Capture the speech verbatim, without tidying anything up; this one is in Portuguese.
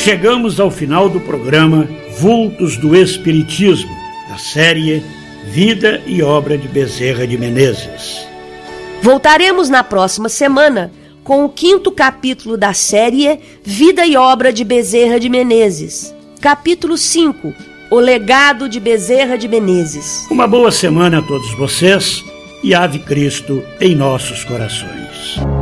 chegamos ao final do programa Vultos do Espiritismo, da série Vida e Obra de Bezerra de Menezes. Voltaremos na próxima semana com o quinto capítulo da série Vida e Obra de Bezerra de Menezes. Capítulo cinco, O Legado de Bezerra de Menezes. Uma boa semana a todos vocês e Ave Cristo em nossos corações.